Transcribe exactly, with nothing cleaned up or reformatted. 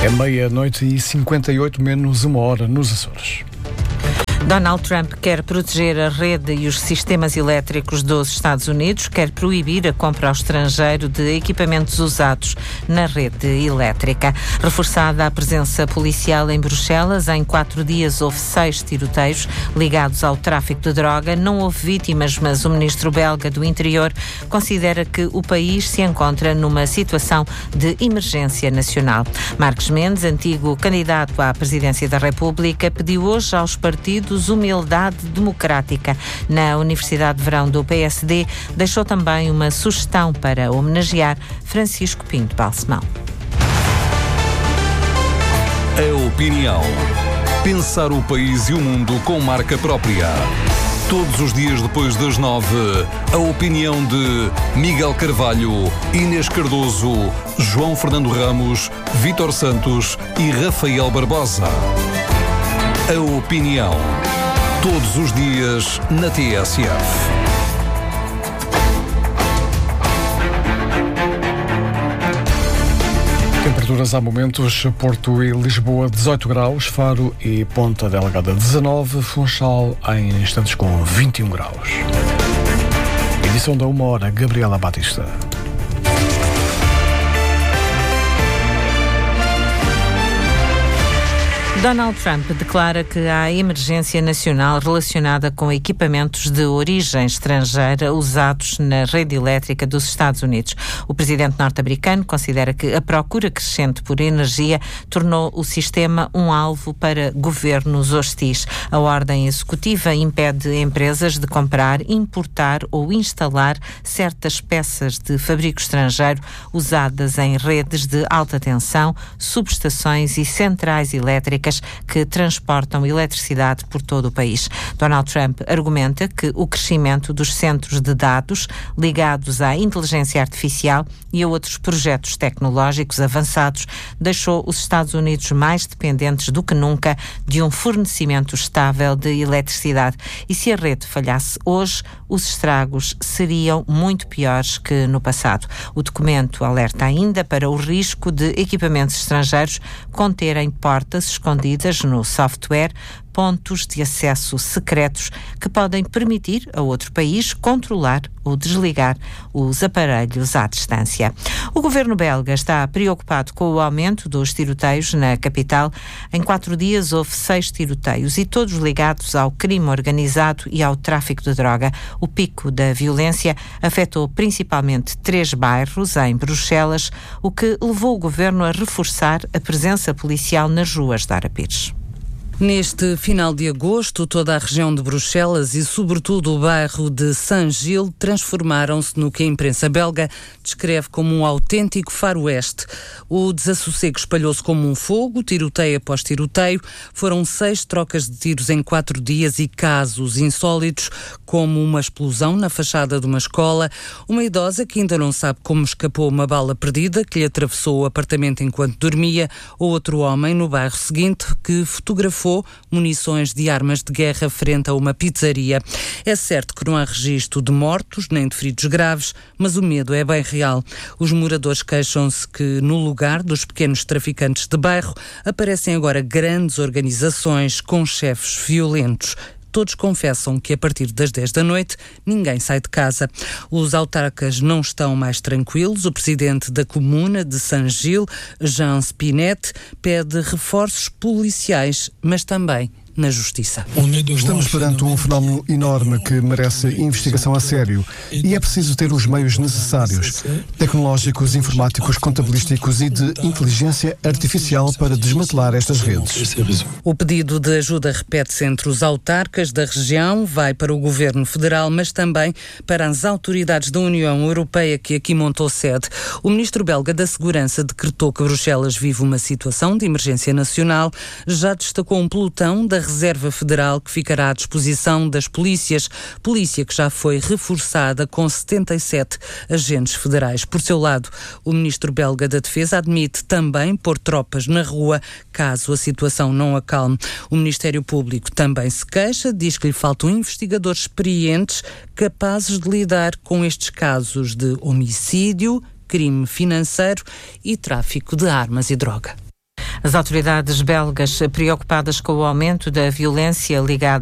É meia-noite e cinquenta e oito menos uma hora nos Açores. Donald Trump quer proteger a rede e os sistemas elétricos dos Estados Unidos, quer proibir a compra ao estrangeiro de equipamentos usados na rede elétrica. Reforçada a presença policial em Bruxelas, em quatro dias houve seis tiroteios ligados ao tráfico de droga. Não houve vítimas, mas o ministro belga do Interior considera que o país se encontra numa situação de emergência nacional. Marcos Mendes, antigo candidato à presidência da República, pediu hoje aos partidos humildade democrática. Na Universidade de Verão do P S D, deixou também uma sugestão para homenagear Francisco Pinto Balsemão. A opinião. Pensar o país e o mundo com marca própria. Todos os dias depois das nove, a opinião de Miguel Carvalho, Inês Cardoso, João Fernando Ramos, Vítor Santos e Rafael Barbosa. A opinião. Todos os dias na T S F. Temperaturas há momentos: Porto e Lisboa dezoito graus, Faro e Ponta Delgada dezanove, Funchal em instantes com vinte e um graus. Edição da uma hora, Gabriela Batista. Donald Trump declara que há emergência nacional relacionada com equipamentos de origem estrangeira usados na rede elétrica dos Estados Unidos. O presidente norte-americano considera que a procura crescente por energia tornou o sistema um alvo para governos hostis. A ordem executiva impede empresas de comprar, importar ou instalar certas peças de fabrico estrangeiro usadas em redes de alta tensão, subestações e centrais elétricas que transportam eletricidade por todo o país. Donald Trump argumenta que o crescimento dos centros de dados ligados à inteligência artificial e a outros projetos tecnológicos avançados deixou os Estados Unidos mais dependentes do que nunca de um fornecimento estável de eletricidade. E se a rede falhasse hoje, os estragos seriam muito piores que no passado. O documento alerta ainda para o risco de equipamentos estrangeiros conterem portas escondidas no software, pontos de acesso secretos que podem permitir a outro país controlar ou desligar os aparelhos à distância. O governo belga está preocupado com o aumento dos tiroteios na capital. Em quatro dias houve seis tiroteios e todos ligados ao crime organizado e ao tráfico de droga. O pico da violência afetou principalmente três bairros em Bruxelas, o que levou o governo a reforçar a presença policial nas ruas de Arapires. Neste final de agosto, toda a região de Bruxelas e, sobretudo, o bairro de Saint-Gilles transformaram-se no que a imprensa belga descreve como um autêntico faroeste. O desassossego espalhou-se como um fogo, tiroteio após tiroteio. Foram seis trocas de tiros em quatro dias e casos insólitos, como uma explosão na fachada de uma escola, uma idosa que ainda não sabe como escapou uma bala perdida que lhe atravessou o apartamento enquanto dormia, ou outro homem no bairro seguinte que fotografou munições de armas de guerra frente a uma pizzaria. É certo que não há registro de mortos nem de feridos graves, mas o medo é bem real. Os moradores queixam-se que no lugar dos pequenos traficantes de bairro aparecem agora grandes organizações com chefes violentos. Todos confessam que a partir das dez da noite ninguém sai de casa. Os autarcas não estão mais tranquilos. O presidente da comuna de Saint-Gilles, Jean Spinet, pede reforços policiais, mas também na justiça. Estamos perante um fenómeno enorme que merece investigação a sério e é preciso ter os meios necessários, tecnológicos, informáticos, contabilísticos e de inteligência artificial para desmantelar estas redes. O pedido de ajuda repete-se entre os autarcas da região, vai para o Governo Federal, mas também para as autoridades da União Europeia que aqui montou sede. O ministro belga da Segurança decretou que Bruxelas vive uma situação de emergência nacional, já destacou um pelotão da Reserva Federal que ficará à disposição das polícias, polícia que já foi reforçada com setenta e sete agentes federais. Por seu lado, o ministro belga da Defesa admite também pôr tropas na rua caso a situação não acalme. O Ministério Público também se queixa, diz que lhe faltam investigadores experientes capazes de lidar com estes casos de homicídio, crime financeiro e tráfico de armas e droga. As autoridades belgas, preocupadas com o aumento da violência ligada